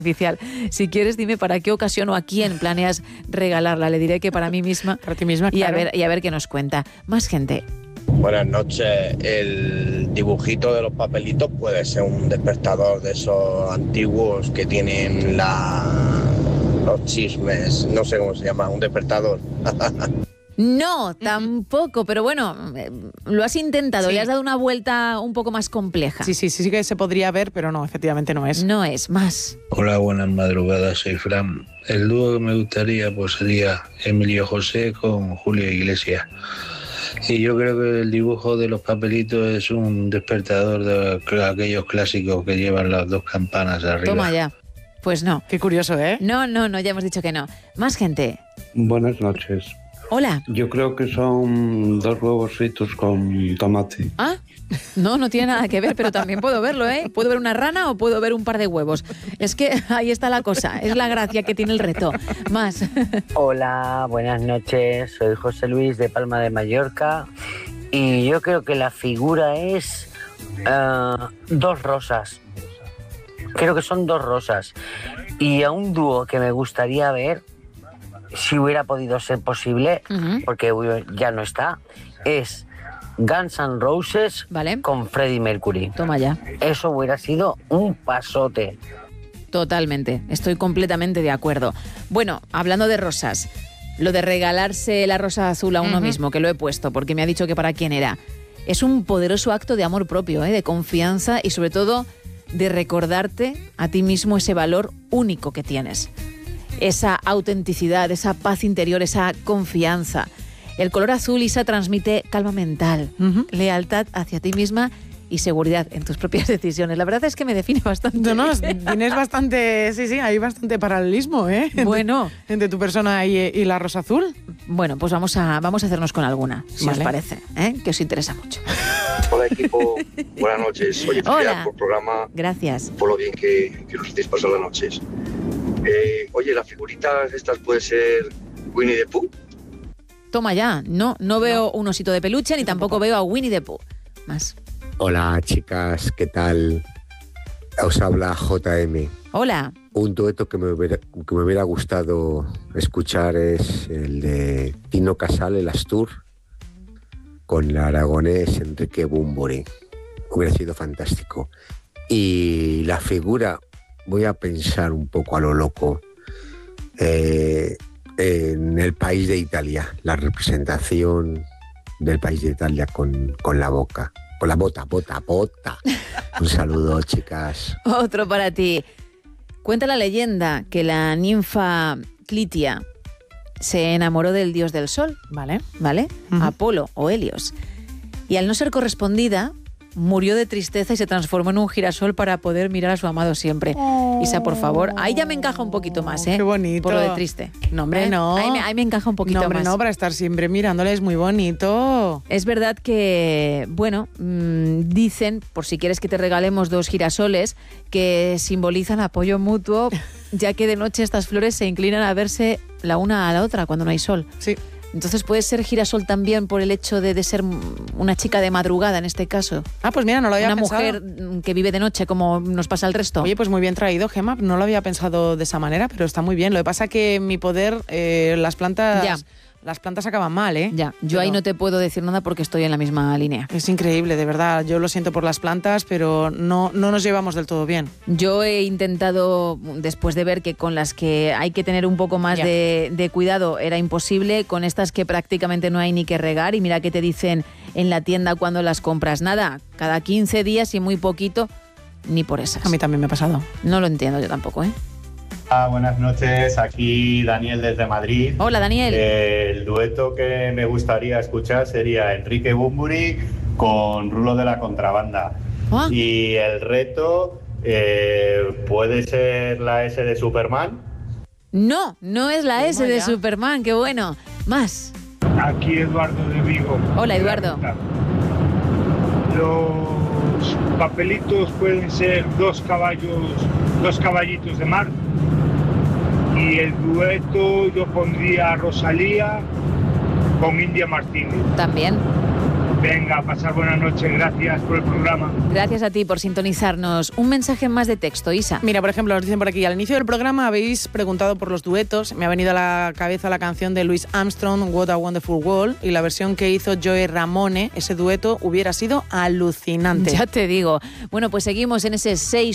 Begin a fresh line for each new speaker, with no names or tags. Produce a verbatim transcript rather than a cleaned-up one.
Oficial. Si quieres, dime para qué ocasión o a quién planeas regalarla. Le diré que para mí misma.
Para ti misma,
y
claro.
a ver, y a ver qué nos cuenta. Más gente.
Buenas noches. El dibujito de los papelitos puede ser un despertador de esos antiguos que tienen la... los chismes. No sé cómo se llama, un despertador.
No, tampoco, pero bueno, lo has intentado,
Sí.
le has dado una vuelta un poco más compleja.
Sí, sí, sí, sí que se podría ver, pero no, efectivamente no es.
No es más.
Hola, buenas madrugadas, soy Fran. El dúo que me gustaría pues sería Emilio José con Julio Iglesias. Y yo creo que el dibujo de los papelitos es un despertador de aquellos clásicos que llevan las dos campanas arriba.
Toma ya. Pues no.
Qué curioso, ¿eh?
No, no, no, ya hemos dicho que no. Más gente.
Buenas noches.
Hola.
Yo creo que son dos huevos fritos con tomate.
Ah, no, no tiene nada que ver, pero también puedo verlo, ¿eh? Puedo ver una rana o puedo ver un par de huevos. Es que ahí está la cosa, es la gracia que tiene el reto. Más.
Hola, buenas noches, soy José Luis de Palma de Mallorca y yo creo que la figura es uh, dos rosas. Creo que son dos rosas. Y a un dúo que me gustaría ver, si hubiera podido ser posible,
Uh-huh.
porque ya no está, es Guns N' Roses
Vale.
con Freddie Mercury.
Toma ya.
Eso hubiera sido un pasote.
Totalmente, estoy completamente de acuerdo. Bueno, hablando de rosas, lo de regalarse la rosa azul a uno
Ujú.
mismo, que lo he puesto porque me ha dicho que para quién era, es un poderoso acto de amor propio, ¿eh? De confianza y sobre todo de recordarte a ti mismo ese valor único que tienes. Esa autenticidad, esa paz interior, esa confianza. El color azul, Isa, transmite calma mental,
Ujú.
lealtad hacia ti misma y seguridad en tus propias decisiones. La verdad es que me define bastante.
No, no, tienes bastante, sí, sí, hay bastante paralelismo, ¿eh? Entre-
Bueno.
Entre tu persona y, y la rosa azul.
Bueno, pues vamos a, vamos a hacernos con alguna, si
Vale.
os parece, ¿eh? Que os interesa mucho.
Hola equipo, buenas noches. Oye,
Hola.
felicidades por el programa,
Gracias.
por lo bien que, que nos hacéis pasar las noches. Eh, oye, las figuritas estas puede ser Winnie the Pooh.
Toma ya. No, no veo un osito de peluche ni tampoco veo a Winnie the Pooh. Más.
Hola chicas, ¿qué tal? Os habla J M.
Hola.
Un dueto que me hubiera, que me hubiera gustado escuchar es el de Tino Casal, el Astur, con el aragonés Enrique Bunbury. Hubiera sido fantástico. Y la figura, voy a pensar un poco a lo loco, eh, en el país de Italia, la representación del país de Italia con, con la boca. Con la bota, bota, bota. Un saludo, chicas.
Otro para ti. Cuenta la leyenda que la ninfa Clitia se enamoró del dios del sol,
Vale.
¿vale?
Ujú.
Apolo o Helios. Y al no ser correspondida, murió de tristeza y se transformó en un girasol para poder mirar a su amado siempre. Isa, por favor, ahí ya me encaja un poquito más, ¿eh?
Qué bonito.
Por lo de triste.
No, hombre,
¿Eh?
no.
Ahí me, ahí me encaja un poquito
No, hombre,
más.
no, para estar siempre mirándole es muy bonito.
Es verdad que, bueno, mmm, dicen, por si quieres que te regalemos dos girasoles, que simbolizan apoyo mutuo, ya que de noche estas flores se inclinan a verse la una a la otra cuando no hay sol.
Sí.
Entonces puede ser girasol también por el hecho de, de ser una chica de madrugada en este caso.
Ah, pues mira, no lo había
Una
pensado.
mujer mm, que vive de noche como nos pasa al resto.
Oye, pues muy bien traído, Gemma. No lo había pensado de esa manera, pero está muy bien. Lo que pasa que en mi poder, eh, las plantas...
Ya.
Las plantas acaban mal, ¿eh?
Ya, yo
Pero
ahí no te puedo decir nada porque estoy en la misma línea.
Es increíble, de verdad. Yo lo siento por las plantas, pero no, no nos llevamos del todo bien.
Yo he intentado, después de ver que con las que hay que tener un poco más
Ya.
de, de cuidado era imposible, con estas que prácticamente no hay ni que regar, y mira que te dicen en la tienda cuando las compras, nada, cada quince días y muy poquito, ni por esas.
A mí también me ha pasado.
No lo entiendo yo tampoco, ¿eh?
Ah, buenas noches, aquí Daniel desde Madrid.
Hola, Daniel.
Eh, el dueto que me gustaría escuchar sería Enrique Bunbury con Rulo de la Contrabanda.
Ah.
Y el reto eh, puede ser la S de Superman.
No, no es la S de
ya.
Superman, qué bueno. Más.
Aquí Eduardo de Vigo.
Hola, Eduardo.
Los papelitos pueden ser dos caballos, dos caballitos de mar. Y el dueto yo pondría a Rosalía con India Martínez.
También.
Venga, pasar buenas noches, gracias por el programa.
Gracias a ti por sintonizarnos. Un mensaje más de texto, Isa.
Mira, por ejemplo, nos dicen por aquí, al inicio del programa habéis preguntado por los duetos. Me ha venido a la cabeza la canción de Louis Armstrong, What a Wonderful World, y la versión que hizo Joey Ramone, ese dueto hubiera sido alucinante.
Ya te digo. Bueno, pues seguimos en ese seis